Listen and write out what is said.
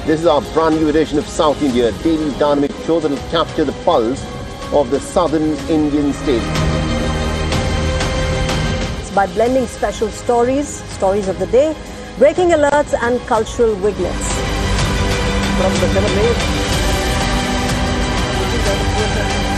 This is our brand new edition of South India, a daily dynamic show that will capture the pulse of the southern Indian state. It's by blending special stories of the day, breaking alerts and cultural vignettes. From the 7 days.